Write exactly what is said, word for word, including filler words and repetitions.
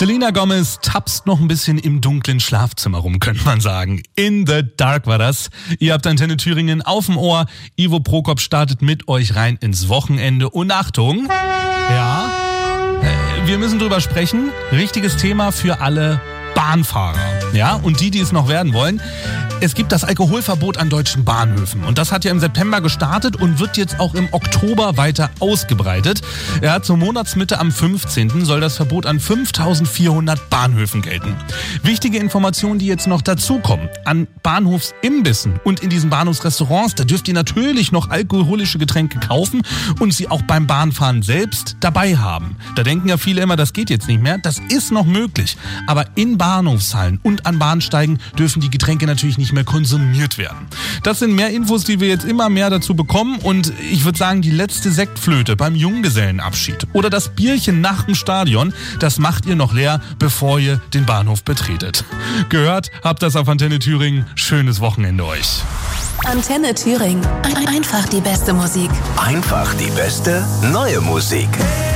Selena Gomez tapst noch ein bisschen im dunklen Schlafzimmer rum, könnte man sagen. In the Dark war das. Ihr habt Antenne Thüringen auf dem Ohr. Ivo Prokop startet mit euch rein ins Wochenende. Und Achtung, ja, äh, wir müssen drüber sprechen. Richtiges Thema für alle Bahnfahrer. Ja, und die, die es noch werden wollen. Es gibt das Alkoholverbot an deutschen Bahnhöfen. Und das hat ja im September gestartet und wird jetzt auch im Oktober weiter ausgebreitet. Ja, zur Monatsmitte am fünfzehnten soll das Verbot an fünftausendvierhundert Bahnhöfen gelten. Wichtige Informationen, die jetzt noch dazukommen. An Bahnhofsimbissen und in diesen Bahnhofsrestaurants, da dürft ihr natürlich noch alkoholische Getränke kaufen und sie auch beim Bahnfahren selbst dabei haben. Da denken ja viele immer, das geht jetzt nicht mehr. Das ist noch möglich. Aber in Bahnhofshallen und an Bahnsteigen dürfen die Getränke natürlich nicht mehr konsumiert werden. Das sind mehr Infos, die wir jetzt immer mehr dazu bekommen, und ich würde sagen, die letzte Sektflöte beim Junggesellenabschied oder das Bierchen nach dem Stadion, das macht ihr noch leer, bevor ihr den Bahnhof betretet. Gehört habt das auf Antenne Thüringen. Schönes Wochenende euch. Antenne Thüringen. Einfach die beste Musik. Einfach die beste neue Musik.